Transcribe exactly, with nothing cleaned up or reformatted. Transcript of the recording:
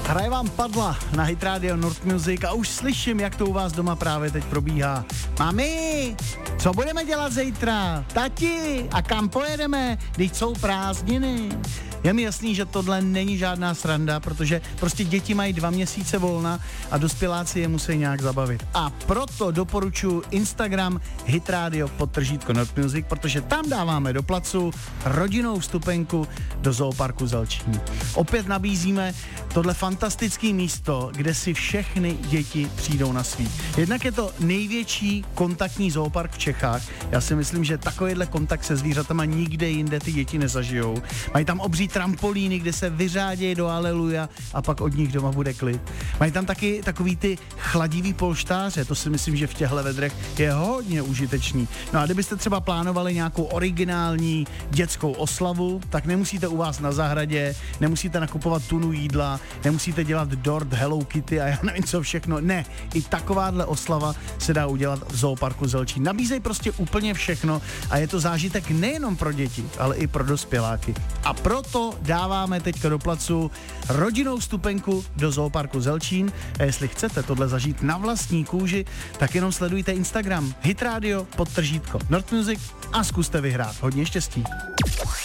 Hraje vám Padla na Hit Radio Nord Music a už slyším, jak to u vás doma právě teď probíhá. Mami, co budeme dělat zítra? Tati, a kam pojedeme, když jsou prázdniny? Je mi jasný, že tohle není žádná sranda, protože prostě děti mají dva měsíce volna a dospěláci je musí nějak zabavit. A proto doporučuji Instagram Hit Radio podtržítko Nord Music, protože tam dáváme do placu rodinnou vstupenku do zooparku Zelčín. Opět nabízíme tohle fantastické místo, kde si všechny děti přijdou na svý. Jednak je to největší kontaktní zoopark v Čechách. Já si myslím, že takovýhle kontakt se zvířatama nikde jinde ty děti nezažijou. Mají tam obří trampolíny, kde se vyřádějí do aleluja a pak od nich doma bude klid. Mají tam taky takový ty chladivý polštáře, to si myslím, že v těchto vedrech je hodně užitečný. No a kdybyste třeba plánovali nějakou originální dětskou oslavu, tak nemusíte u vás na zahradě, nemusíte nakupovat tunu jídla, nemusíte dělat dort Hello Kitty a já nevím co všechno. Ne, i takováhle oslava se dá udělat v zooparku Zelčín. Nabízejí prostě úplně všechno a je to zážitek nejenom pro děti, ale i pro dospěláky. A proto dáváme teďka do placu rodinnou vstupenku do zooparku Zelčín. A jestli chcete tohle zažít na vlastní kůži, tak jenom sledujte Instagram Hit Radio podtržítko Nord Music a zkuste vyhrát. Hodně štěstí.